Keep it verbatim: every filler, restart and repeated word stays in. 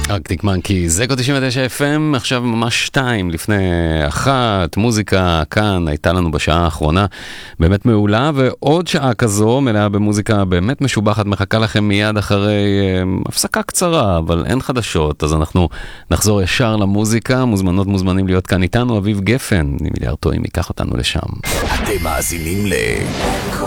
ארקטיק מנקי, זקו תשעים ותשע אף אם, עכשיו ממש שתיים לפני אחת, מוזיקה כאן הייתה לנו בשעה האחרונה באמת מעולה, ועוד שעה כזו מלאה במוזיקה באמת משובחת מחכה לכם מיד אחרי אה, הפסקה קצרה, אבל אין חדשות, אז אנחנו נחזור ישר למוזיקה, מוזמנות מוזמנים להיות כאן איתנו, אביב גפן, מיליארד טועים ייקח אותנו לשם. אתם מאזינים ל...